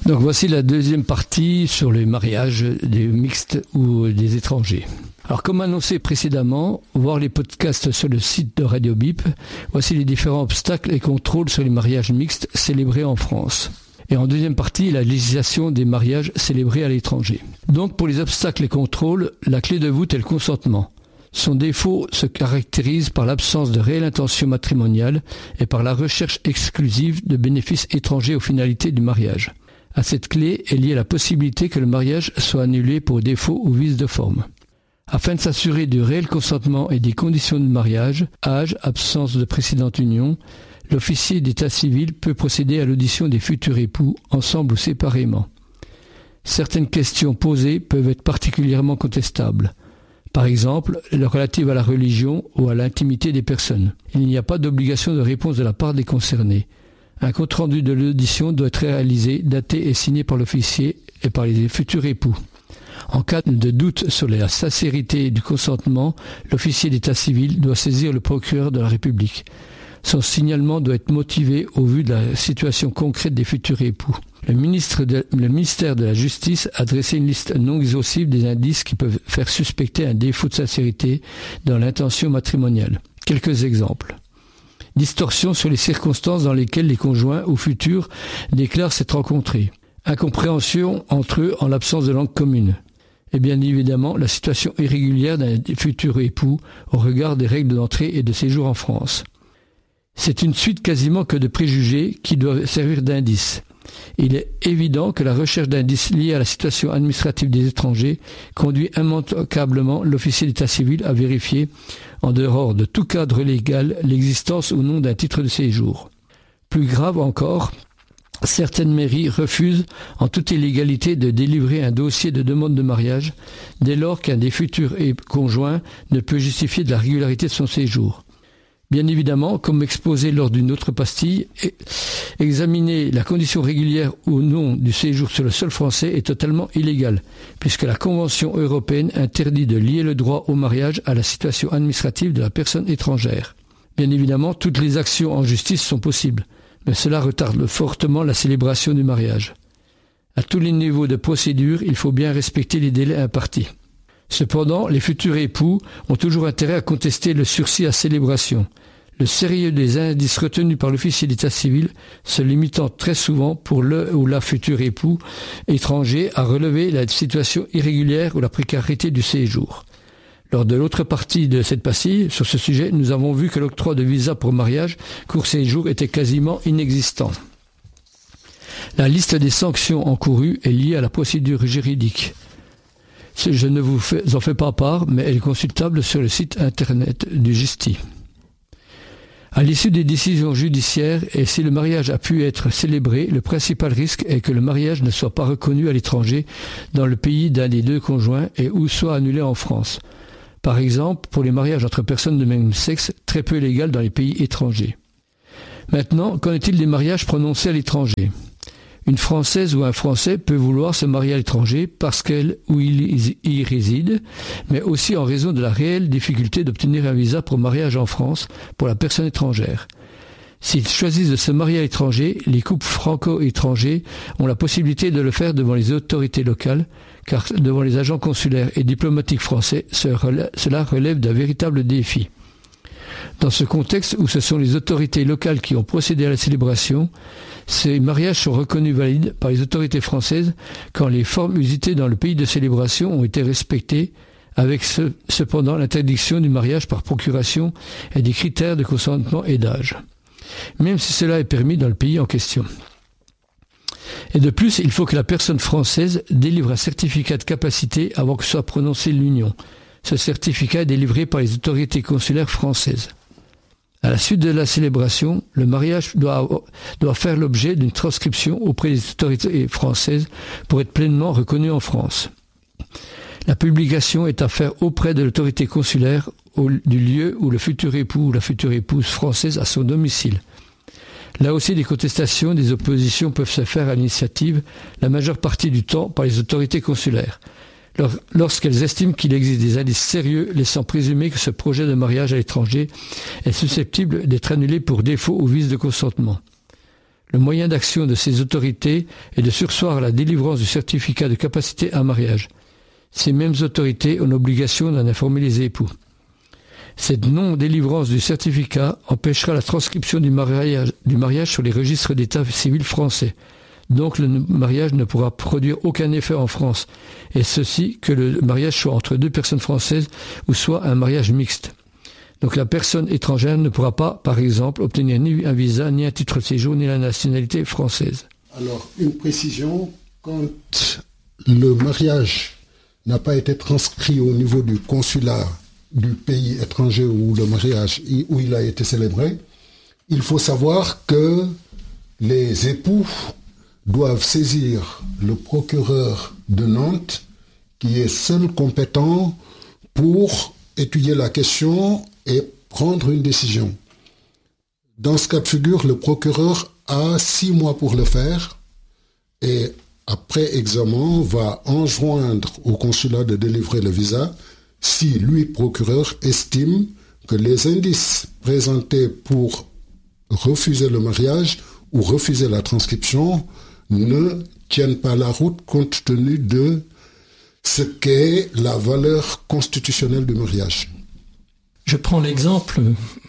Donc voici la deuxième partie sur les mariages des mixtes ou des étrangers. Alors comme annoncé précédemment, voir les podcasts sur le site de Radio Bip, voici les différents obstacles et contrôles sur les mariages mixtes célébrés en France. Et en deuxième partie, la législation des mariages célébrés à l'étranger. Donc pour les obstacles et contrôles, la clé de voûte est le consentement. Son défaut se caractérise par l'absence de réelle intention matrimoniale et par la recherche exclusive de bénéfices étrangers aux finalités du mariage. À cette clé est liée la possibilité que le mariage soit annulé pour défaut ou vice de forme. Afin de s'assurer du réel consentement et des conditions de mariage, âge, absence de précédente union, l'officier d'état civil peut procéder à l'audition des futurs époux, ensemble ou séparément. Certaines questions posées peuvent être particulièrement contestables. Par exemple, relatives à la religion ou à l'intimité des personnes. Il n'y a pas d'obligation de réponse de la part des concernés. Un compte-rendu de l'audition doit être réalisé, daté et signé par l'officier et par les futurs époux. En cas de doute sur la sincérité du consentement, l'officier d'état civil doit saisir le procureur de la République. Son signalement doit être motivé au vu de la situation concrète des futurs époux. Le ministère de la Justice a dressé une liste non exhaustive des indices qui peuvent faire suspecter un défaut de sincérité dans l'intention matrimoniale. Quelques exemples. Distorsion sur les circonstances dans lesquelles les conjoints ou futurs déclarent s'être rencontrés. Incompréhension entre eux en l'absence de langue commune. Et bien évidemment, la situation irrégulière d'un futur époux au regard des règles d'entrée et de séjour en France. C'est une suite quasiment que de préjugés qui doivent servir d'indices. Il est évident que la recherche d'indices liés à la situation administrative des étrangers conduit immanquablement l'officier d'état civil à vérifier, en dehors de tout cadre légal, l'existence ou non d'un titre de séjour. Plus grave encore, certaines mairies refusent en toute illégalité de délivrer un dossier de demande de mariage dès lors qu'un des futurs conjoints ne peut justifier de la régularité de son séjour. Bien évidemment, comme exposé lors d'une autre pastille, examiner la condition régulière ou non du séjour sur le sol français est totalement illégal, puisque la Convention européenne interdit de lier le droit au mariage à la situation administrative de la personne étrangère. Bien évidemment, toutes les actions en justice sont possibles, mais cela retarde fortement la célébration du mariage. À tous les niveaux de procédure, il faut bien respecter les délais impartis. Cependant, les futurs époux ont toujours intérêt à contester le sursis à célébration, le sérieux des indices retenus par l'officier d'état civil se limitant très souvent pour le ou la futur époux étranger à relever la situation irrégulière ou la précarité du séjour. Lors de l'autre partie de cette pastille, sur ce sujet, nous avons vu que l'octroi de visa pour mariage court séjour était quasiment inexistant. La liste des sanctions encourues est liée à la procédure juridique. Je ne vous en fais pas part, mais elle est consultable sur le site internet du Justi. À l'issue des décisions judiciaires, et si le mariage a pu être célébré, le principal risque est que le mariage ne soit pas reconnu à l'étranger dans le pays d'un des deux conjoints et ou soit annulé en France. Par exemple, pour les mariages entre personnes de même sexe, très peu légal dans les pays étrangers. Maintenant, qu'en est-il des mariages prononcés à l'étranger ? Une Française ou un Français peut vouloir se marier à l'étranger parce qu'elle ou il y réside, mais aussi en raison de la réelle difficulté d'obtenir un visa pour mariage en France pour la personne étrangère. S'ils choisissent de se marier à l'étranger, les couples franco-étrangers ont la possibilité de le faire devant les autorités locales, car devant les agents consulaires et diplomatiques français, cela relève d'un véritable défi. Dans ce contexte où ce sont les autorités locales qui ont procédé à la célébration, ces mariages sont reconnus valides par les autorités françaises quand les formes usitées dans le pays de célébration ont été respectées, avec cependant l'interdiction du mariage par procuration et des critères de consentement et d'âge, même si cela est permis dans le pays en question. Et de plus, il faut que la personne française délivre un certificat de capacité avant que soit prononcée l'union. Ce certificat est délivré par les autorités consulaires françaises. À la suite de la célébration, le mariage doit faire l'objet d'une transcription auprès des autorités françaises pour être pleinement reconnu en France. La publication est à faire auprès de l'autorité consulaire du lieu où le futur époux ou la future épouse française a son domicile. Là aussi, des contestations, des oppositions peuvent se faire à l'initiative, la majeure partie du temps par les autorités consulaires, lorsqu'elles estiment qu'il existe des indices sérieux laissant présumer que ce projet de mariage à l'étranger est susceptible d'être annulé pour défaut ou vice de consentement. Le moyen d'action de ces autorités est de surseoir à la délivrance du certificat de capacité à mariage. Ces mêmes autorités ont l'obligation d'en informer les époux. Cette non-délivrance du certificat empêchera la transcription du mariage sur les registres d'état civil français. Donc le mariage ne pourra produire aucun effet en France, et ceci que le mariage soit entre deux personnes françaises ou soit un mariage mixte. Donc la personne étrangère ne pourra pas, par exemple, obtenir ni un visa, ni un titre de séjour, ni la nationalité française. Alors, une précision, quand le mariage n'a pas été transcrit au niveau du consulat du pays étranger où le mariage où il a été célébré, il faut savoir que les époux doivent saisir le procureur de Nantes, qui est seul compétent pour étudier la question et prendre une décision. Dans ce cas de figure, le procureur a 6 mois pour le faire et après examen va enjoindre au consulat de délivrer le visa si lui, procureur, estime que les indices présentés pour refuser le mariage ou refuser la transcription ne tiennent pas la route compte tenu de ce qu'est la valeur constitutionnelle du mariage. Je prends l'exemple